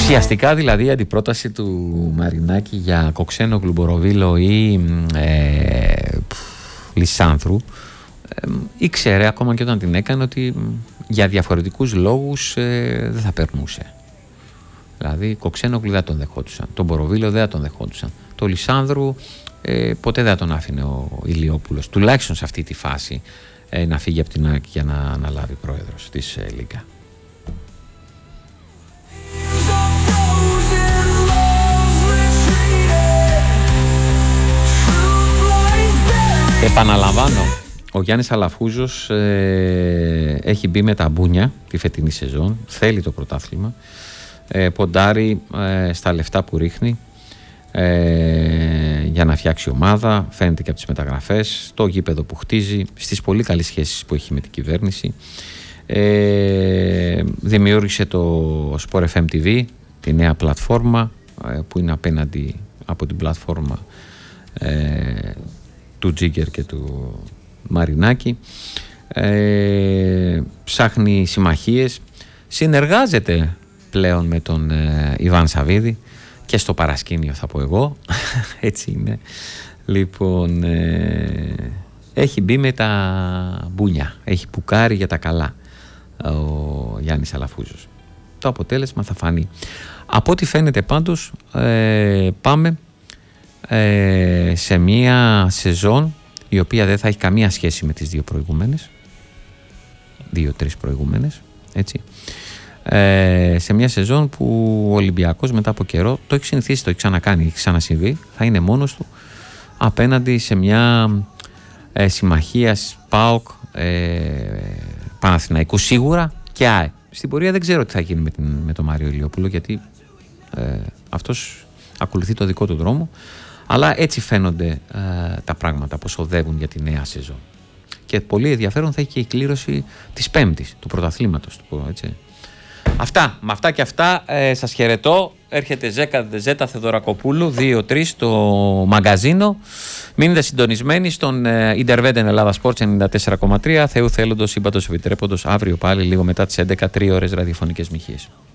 Ουσιαστικά δηλαδή η αντιπρόταση του Μαρινάκη για Κοξένογλου, Μποροβίλο ή Λισάνδρου ήξερε ακόμα και όταν την έκανε ότι για διαφορετικούς λόγους δεν θα περνούσε. Δηλαδή Κοξένογλου δεν τον δεχόντουσαν, τον Μποροβίλο δεν τον δεχόντουσαν, τον Λισάνδρου ποτέ δεν τον άφηνε ο Ηλιόπουλος, τουλάχιστον σε αυτή τη φάση, να φύγει από την ΑΕΚ για να αναλάβει πρόεδρος της Λίγκα. Επαναλαμβάνω, ο Γιάννης Αλαφούζος έχει μπει με τα μπούνια τη φετινή σεζόν, θέλει το πρωτάθλημα, ποντάρει στα λεφτά που ρίχνει για να φτιάξει ομάδα, φαίνεται και από τις μεταγραφές, το γήπεδο που χτίζει, στις πολύ καλές σχέσεις που έχει με την κυβέρνηση. Δημιούργησε το Sport FM TV, τη νέα πλατφόρμα που είναι απέναντι από την πλατφόρμα του Τζίγκερ και του Μαρινάκη. Ψάχνει συμμαχίες, συνεργάζεται πλέον με τον Ιβάν Σαββίδη και στο παρασκήνιο θα πω εγώ. Έτσι είναι. Λοιπόν, έχει μπει με τα μπούνια, έχει πουκάρει για τα καλά ο Γιάννης Αλαφούζος. Το αποτέλεσμα θα φανεί. Από ό,τι φαίνεται πάντως πάμε σε μια σεζόν η οποία δεν θα έχει καμία σχέση με τις δύο προηγούμενες, 2-3 προηγούμενες, έτσι. Σε μια σεζόν που ο Ολυμπιακός μετά από καιρό το έχει συνηθίσει, το έχει ξανακάνει, έχει ξανασυμβεί, θα είναι μόνος του απέναντι σε μια συμμαχία ΠΑΟΚ, Παναθηναϊκού σίγουρα και ΑΕ. Στην πορεία δεν ξέρω τι θα γίνει με τον Μάριο Ηλιόπουλο, γιατί αυτός ακολουθεί το δικό του δρόμο, αλλά έτσι φαίνονται τα πράγματα πως οδεύουν για τη νέα σεζόν. Και πολύ ενδιαφέρον θα έχει και η κλήρωση της Πέμπτης, του πρωταθλήματος, έτσι. Αυτά, με αυτά και αυτά σας χαιρετώ. Έρχεται Ζέτα Θεοδωρακοπούλου 2-3 στο μαγκαζίνο. Μείνετε συντονισμένοι στον Interveden Ελλάδα Sports 94,3. Θεού θέλοντος, σύμπαντος, επιτρέποντος, αύριο πάλι λίγο μετά τις 11, 3 ώρες ραδιοφωνικές μοιχείες.